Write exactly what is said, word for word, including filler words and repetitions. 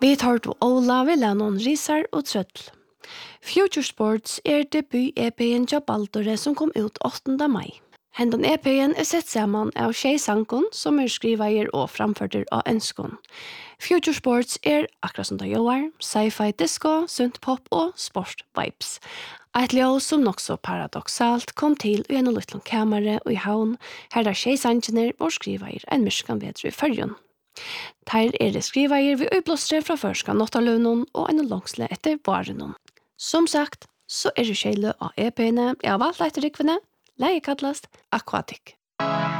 Vi tar til Ola ved Lennon, Risar og Trøtl. Future Sports er debut-E P-en til Baldore som kom ut åttende mai. Hendan E P-en er sett sammen av Tjej Sankon som er skriveier og framførter av ønskon. Future Sports er akkurat som det gjør, sci-fi disco, sunt pop og sport vibes. Et leo som nok så paradoxalt kom til i en liten kamera og i havn, her der Tjej Sankiner og skriveier en myrskan vedre i fyrjon. Her er det skriveier vi utblåstre fra førska nottaløvnen og en langsle etter varenon. Som sagt, så er det kjele av E P-ene jeg har valgt etter rikvene, leie kallast Aquatic.